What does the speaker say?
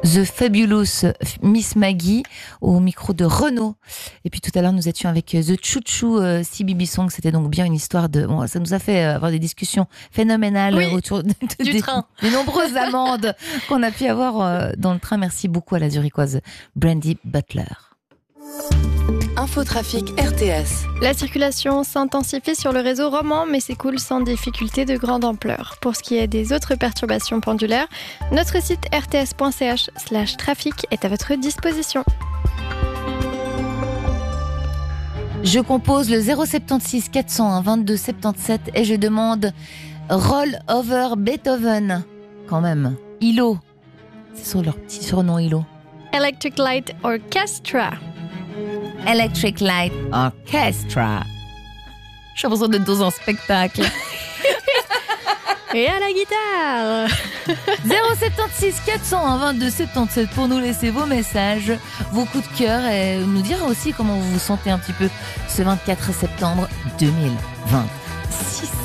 The Fabulous Miss Maggie au micro de Renaud. Et puis tout à l'heure nous étions avec The Choo Choo CBB Song. C'était donc bien une histoire de... Bon, ça nous a fait avoir des discussions phénoménales autour du train. Des nombreuses amendes qu'on a pu avoir dans le train. Merci beaucoup à la Zurichoise Brandy Butler. Infotrafic RTS. La circulation s'intensifie sur le réseau roman, mais s'écoule sans difficulté de grande ampleur. Pour ce qui est des autres perturbations pendulaires, notre site rts.ch/trafic est à votre disposition. Je compose le 076 401 22 77 et je demande Roll Over Beethoven. Quand même. ILO. C'est sur leur petit surnom ILO. Electric Light Orchestra. Electric Light Orchestra. J'ai besoin d'être dans un spectacle. Et à la guitare 076 401 22 77 pour nous laisser vos messages, vos coups de cœur et nous dire aussi comment vous vous sentez un petit peu ce 24 septembre 2026.